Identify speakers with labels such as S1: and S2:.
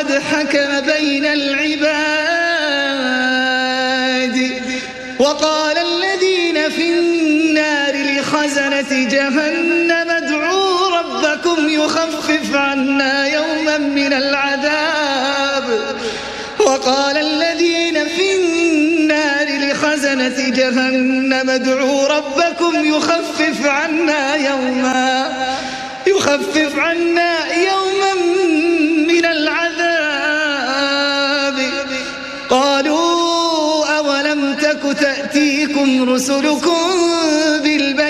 S1: وقد حكم بين العباد. وقال الذين في النار لخزنة جهنم ادعوا ربكم يخفف عنا يوما من العذاب. وقال الذين في النار لخزنة جهنم ادعوا ربكم يخفف عنا يوما من العذاب. قالوا أولم تك تأتيكم رسلكم بالبينات